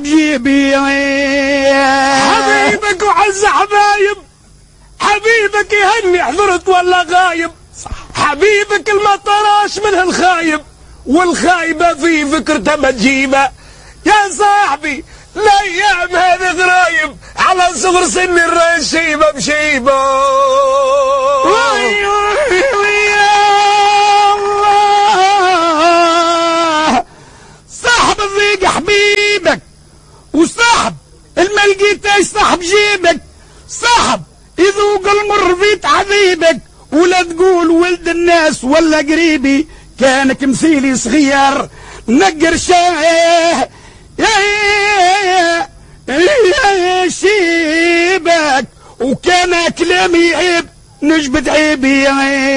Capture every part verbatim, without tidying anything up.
جيبي حبيبك وعز حبايب، حبيبك يهني حضرت ولا غايب، حبيبك المطراش منه الخايب، والخايبة في فكرته ما تجيبه. يا صاحبي الايام هذه غرايب، على صغر سن الرشيبة بشيبه. صاحب الضيق حبيبك، وصاحب الملقيتاش صاحب جيبك، صاحب يذوق المر في تعذيبك، ولا تقول ولد الناس ولا قريبي، كانك مثيلي صغير نقر شاه يا شيبك، وكان كلامي عيب نجبد عيبي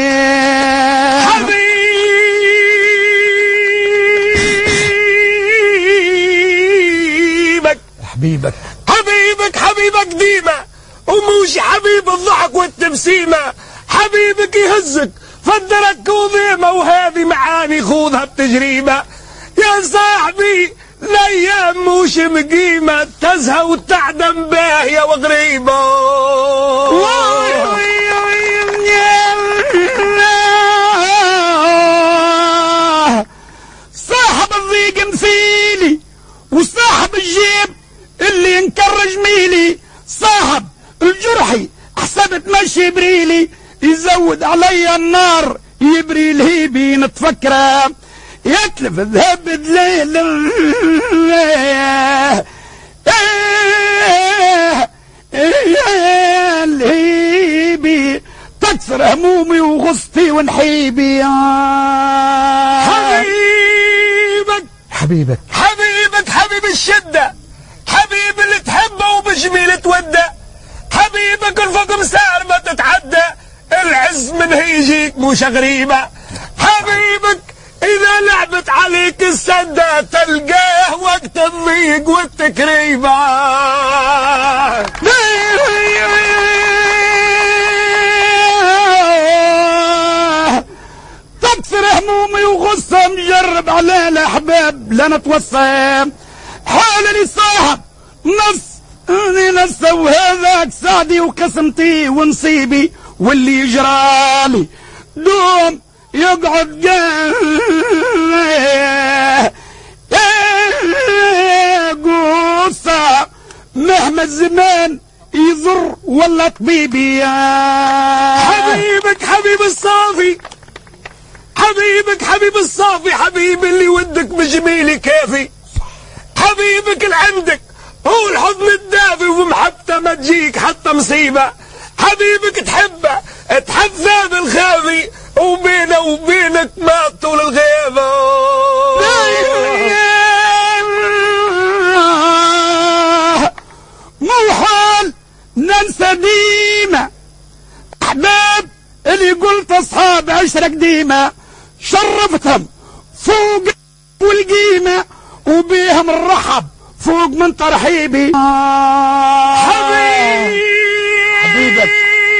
حبيبك حبيبك حبيبك حبيبك ديما، وموش حبيب الضحك والتبسيمة، حبيبك يهزك فدرك وضيمة، وهذه معاني خوضها بتجريبة. يا صاحبي الايام موش مقيمة، تزهى وتعدم باهية وغريبة. صاحب الضيق مثيلي، وصاحب الجيب اللي ينكر جميلي، صاحب الجرحي حسب تمشي بريلي، يزود علي النار يبري الهيبي نتفكره، يتلف الذهب دليل الهيبي، تكسر همومي وغصتي ونحيبي. حبيبك حبيبك حبيبك حبيب الشدة، حبيب اللي تحبه وبجميل تودى، حبيبك الفقم سعر ما تتعدى، العز من هيجيك مش غريبة. حبيبك إذا لعبت عليك السدة، تلقاه وقت الضيق والتكريبة. تكسر همومي وغصة مجرب على الأحباب لا نتوصى، حالي صاحب نص نص، وهذاك سعدي وقسمتي ونصيبي، واللي يجرالي دوم يقعد قصة، مهما الزمان يضر ولا طبيبي. حبيبك حبيب الصافي، حبيبك حبيب الصافي، حبيب اللي ودك بجميلي كافي، حبيبك اللي عندك هو الحضن الدافي، ومحبته ما تجيك حتى مصيبة، حبيبك تحبه تحذى بالخافي، وبينه وبينك ما طول الغيبة. مو حال ننسى ديما احباب اللي قلت اصحاب عشرة قديمة، شرفتهم فوق والقيمة، وبيهم الرحب فوق من ترحيبي. حبيب حبيبك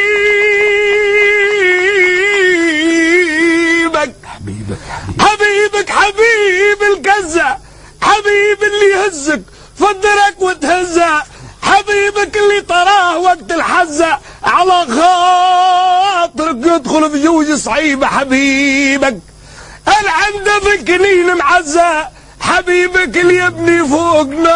حبيبك حبيبك حبيب الكزة، حبيب اللي يهزك فدرك وتهزه، حبيبك اللي تراه وقت الحزة، على خاطرك يدخل في جوج صعيبة. حبيبك العنده في الكنين معزة، حبيبك اللي يبني فوقنا